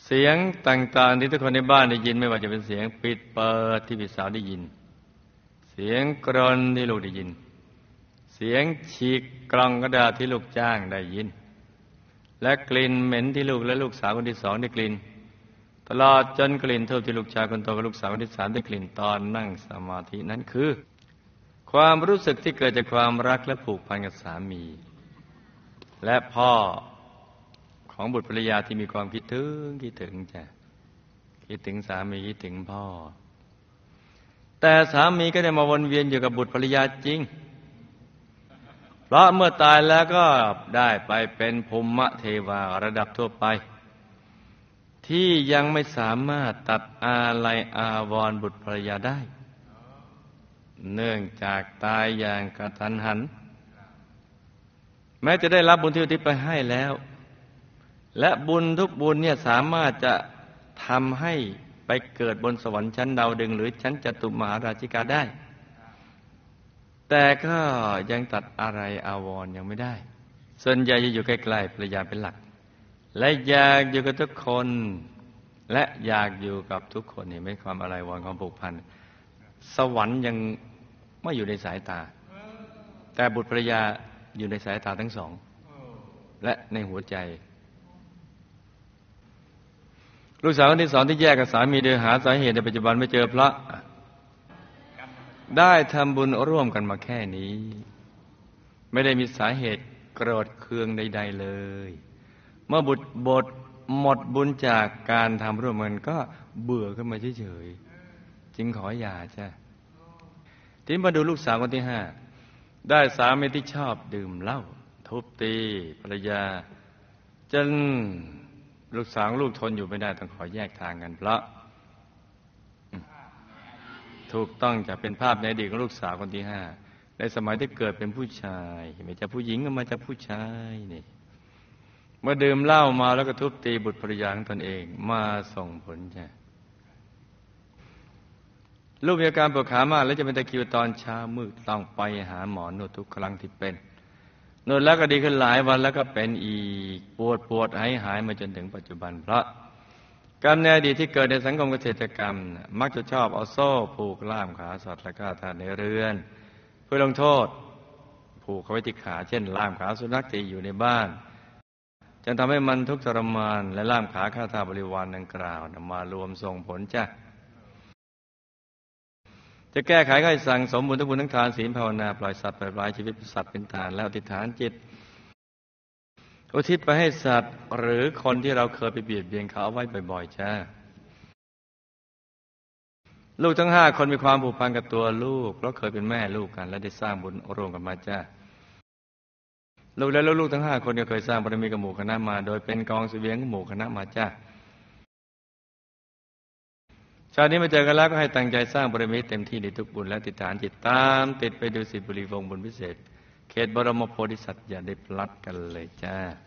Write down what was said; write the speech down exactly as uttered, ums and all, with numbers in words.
เสียงต่างๆที่ทุกคนในบ้านได้ยินไม่ว่าจะเป็นเสียงปิดเปิดที่พี่สาวได้ยินเสียงกรนที่ลูกได้ยินเสียงฉีกกล่องกระดาษที่ลูกจ้างได้ยินและกลิ่นเหม็นที่ลูกและลูกสาวคนที่สองได้กลิ่นตลอดจนกลิ่นทูบที่ลูกชายคนโตกับลูกสาวคนที่สามได้กลิ่นตอนนั่งสมาธินั้นคือความรู้สึกที่เกิดจากความรักและผูกพันกับสามีและพ่อของบุตรภรรยาที่มีความคิดถึงคิดถึงจ้ะคิดถึงสามีคิดถึงพ่อแต่สามีก็ได้มาวนเวียนอยู่กับบุตรภรรยาจริงเพราะเมื่อตายแล้วก็ได้ไปเป็นภูมิเทวาระดับทั่วไปที่ยังไม่สามารถตัดอาลัยอาวรณ์บุตรภรรยาได้เนื่องจากตายอย่างกระทันหันแม้จะได้รับบุญที่อุทิศไปให้แล้วและบุญทุกบุญเนี่ยสามารถจะทำให้ไปเกิดบนสวรรค์ชั้นดาวดึงส์หรือชั้นจตุมหาราชิกาได้แต่ก็ยังตัดอะไรอาวรณ์ยังไม่ได้ส่วนใหญ่จะอยู่ใกล้ๆภรรยาเป็นหลักและอยากอยู่กับทุกคนและอยากอยู่กับทุกคนนี่ไม่ความอะไรวรความผูกพันสวรรค์ยังไม่อยู่ในสายตาแต่บุตรภรรยาอยู่ในสายตาทั้งสองและในหัวใจลูกสาวคนที่สองที่แยกกับสามีโดยหาสาเหตุในปัจจุบันไม่เจอเพราะได้ทำบุญร่วมกันมาแค่นี้ไม่ได้มีสาเหตุโกรธเคืองใดๆเลยเมื่อบุตรบทหมดบุญจากการทำร่วมกันก็เบื่อขึ้นมาเฉยๆจึงขอหย่าจ้ะทีนี้มาดูลูกสาวคนที่ห้าได้สามีที่ชอบดื่มเหล้าทุบตีภรรยาจนลูกสาวลูกทนอยู่ไม่ได้ต้องขอแยกทางกันเพราะถูกต้องจะเป็นภาพในอดีตของลูกสาวคนที่ห้าในสมัยที่เกิดเป็นผู้ชายไม่ใช่ผู้หญิงก็มาจากผู้ชายนี่เมื่อดื่มเหล้ามาแล้วก็ทุบตีบุตรภรรยาของตนเองมาส่งผลจ้ะลูกมีอาการปวดขามากและจะเป็นตะคริวตอนเช้ามืดต้องไปหาหมอนวดทุกครั้งที่เป็นนวดแล้วก็ดีขึ้นหลายวันแล้วก็เป็นอีกปวดปวดหายหายมาจนถึงปัจจุบันเพราะกรรมในอดีตที่เกิดในสังคมเกษตรกรรมมักจะชอบเอาโซ่ผูกล่ามขาสัตว์และก็ทานในเรือนเพื่อลงโทษผูกเขาไว้ที่ขาเช่นล่ามขาสุนัขที่อยู่ในบ้านจนทำให้มันทุกข์ทรมานและล่ามขาข้าทาสบริวารดังกล่าวนำมารวมส่งผลจ้ะจะแก้ไขก็ให้สั่งสมบุญทั้งบุญทั้งทานศีลภาวนาปล่อยสัตว์ปล่อยปลายชีวิตสัตว์เป็นทานแล้วอธิษฐานจิตอุทิศไปให้สัตว์หรือคนที่เราเคยไปเบียดเบียนเขาเอาไว้บ่อยๆจ้าลูกทั้งห้าคนมีความผูกพันกับตัวลูกเพราะเคยเป็นแม่ลูกกันและได้สร้างบุญร่วมกันมาจ้าลูกและลูกๆทั้งห้าคนก็เคยสร้างบารมีกับหมู่คณะมาโดยเป็นกองเสบียงของหมู่คณะมาจ้าชาตินี้มาเจอกันแล้วก็ให้ตั้งใจสร้างบารมีเต็มที่ในทุกบุญและติดฐานจิตตามติดไปดูสิบุรีวงศ์บุญพิเศษเขตบรมโพธิสัตว์อย่าได้พลัดกันเลยจ้า